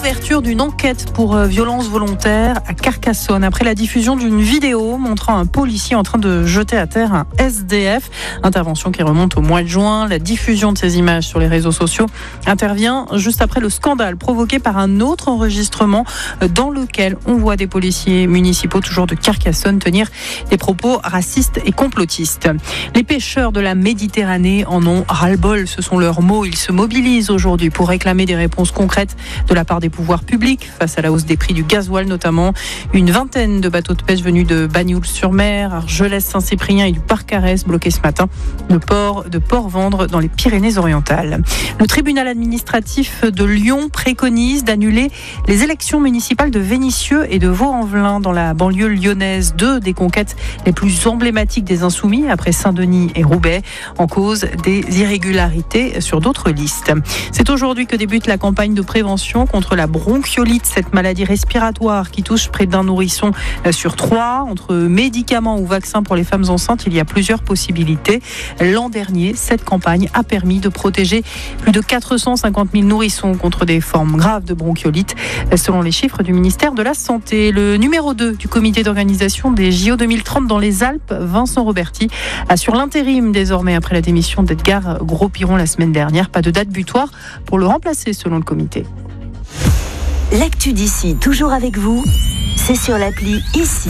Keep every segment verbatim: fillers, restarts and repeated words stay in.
l'ouverture d'une enquête pour euh, violence volontaire à Carcassonne après la diffusion d'une vidéo montrant un policier en train de jeter à terre un S D F. Intervention qui remonte au mois de juin. La diffusion de ces images sur les réseaux sociaux intervient juste après le scandale provoqué par un autre enregistrement dans lequel on voit des policiers municipaux, toujours de Carcassonne, tenir des propos racistes et complotistes. Les pêcheurs de la Méditerranée en ont ras-le-bol, ce sont leurs mots. Ils se mobilisent aujourd'hui pour réclamer des réponses concrètes de la part des pouvoirs publics face à la hausse des prix du gasoil notamment. Une vingtaine de bateaux de pêche venus de Bagnoul-sur-Mer, Argelès, Saint-Cyprien et du Parc-Carès bloqués ce matin le port de Port-Vendre dans les Pyrénées-Orientales. Le tribunal administratif de Lyon préconise d'annuler les élections municipales de Vénissieux et de Vaux-en-Velin dans la banlieue lyonnaise, deux des conquêtes les plus emblématiques des Insoumis après Saint-Denis et Roubaix, en cause des irrégularités sur d'autres listes. C'est aujourd'hui que débute la campagne de prévention contre la bronchiolite, cette maladie respiratoire qui touche près d'un nourrisson sur trois. Entre médicaments ou vaccins pour les femmes enceintes, il y a plusieurs possibilités. L'an dernier, cette campagne a permis de protéger plus de quatre cent cinquante mille nourrissons contre des formes graves de bronchiolite, selon les chiffres du ministère de la Santé. Le numéro deux du comité d'organisation des J O deux mille trente dans les Alpes, Vincent Roberti, assure l'intérim désormais après la démission d'Edgar Gros-Piron la semaine dernière. Pas de date butoir pour le remplacer selon le comité. L'actu d'ici, toujours avec vous, c'est sur l'appli Ici.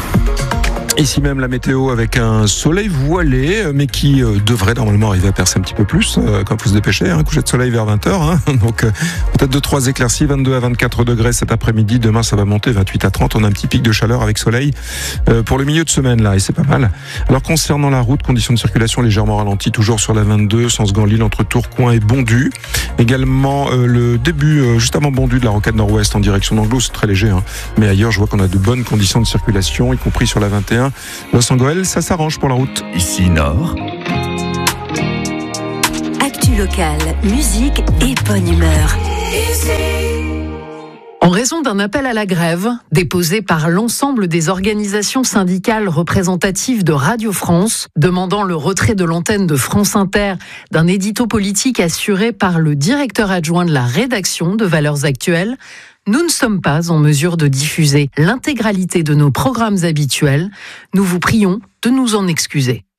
Ici même la météo avec un soleil voilé, mais qui euh, devrait normalement arriver à percer un petit peu plus, euh, quand il faut se dépêcher, hein, coucher de soleil vers vingt heures, hein, donc euh, peut-être deux trois éclaircies, vingt-deux à vingt-quatre degrés cet après-midi, demain ça va monter vingt-huit à trente, on a un petit pic de chaleur avec soleil euh, pour le milieu de semaine là, et c'est pas mal. Alors concernant la route, conditions de circulation légèrement ralenties, toujours sur la vingt-deux, sens Ganlille entre Tourcoing et Bondu, également euh, le début, euh, juste avant Bondu de la rocade nord-ouest en direction d'Anglo, c'est très léger, hein, mais ailleurs je vois qu'on a de bonnes conditions de circulation, y compris sur la vingt et un, Los-Angoël, ça s'arrange pour la route. Ici Nord. Actu locale, musique et bonne humeur. En raison d'un appel à la grève déposé par l'ensemble des organisations syndicales représentatives de Radio France, demandant le retrait de l'antenne de France Inter d'un édito politique assuré par le directeur adjoint de la rédaction de Valeurs Actuelles, nous ne sommes pas en mesure de diffuser l'intégralité de nos programmes habituels. Nous vous prions de nous en excuser.